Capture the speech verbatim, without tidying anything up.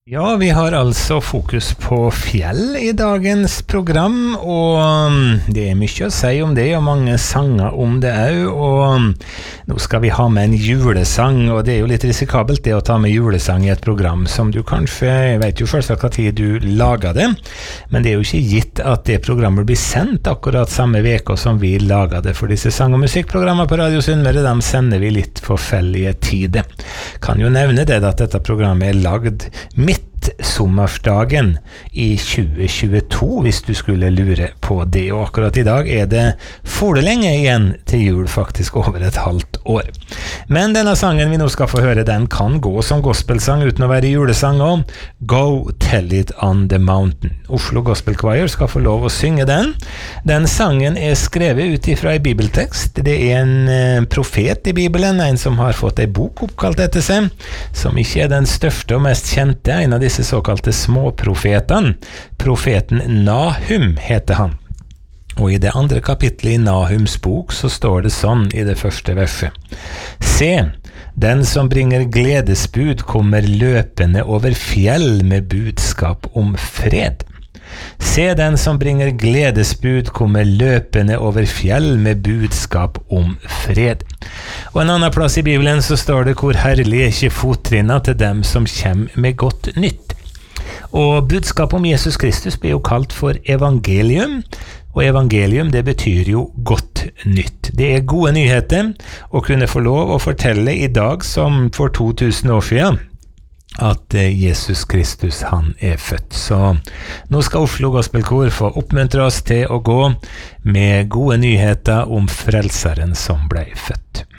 Ja, vi har altså fokus på fjell i dagens program, og det er mye å si om det, og mange sanger om det også, og nå skal vi ha med en julesang, og det er jo litt risikabelt det å ta med julesang i et program som du kanskje, jeg vet jo selvsagt hva tid du lager det, men det er jo ikke gitt at det programmet blir sendt akkurat samme veka som vi lager det, for disse sang- og musikkprogrammer på Radio Sunnmøre, dem sender vi litt forskjellige tider. Kan jo nevne det at dette programmet er lagd midt sommersdagen i tjue tjueto, hvis du skulle lure på det, og akkurat i dag er det forelenge igjen til jul, faktisk over et halvt år. Men denne sangen vi nå skal få høre, den kan gå som gospelsang uten å være julesang også. Go Tell It on the Mountain. Oslo Gospel Choir skal få lov å synge den. Den sangen er skrevet ut ifra en bibeltekst. Det er en profet i Bibelen, en som har fått en bok oppkalt etter seg, som ikke er den største og mest kjente, en av disse såkalte småprofetene. Profeten Nahum heter han. Og i det andre kapitlet i Nahums bok så står det sånn i det første verset. Se, den som bringer gledesbud kommer løpende over fjell med budskap om fred. Se, den som bringer gledesbud kommer løpende over fjell med budskap om fred. Og en annen plass i Bibelen så står det hvor herlig er ikke fottrinna til dem som kommer med godt nytt. Og budskapet om Jesus Kristus blir jo kalt for evangelium, og evangelium det betyr jo godt nytt. Det er gode nyheter å kunne få lov å fortelle i dag som for to tusen år siden at Jesus Kristus han er født. Så nå skal Oslo Gospelkor få oppmuntre oss til å gå med gode nyheter om frelseren som ble født.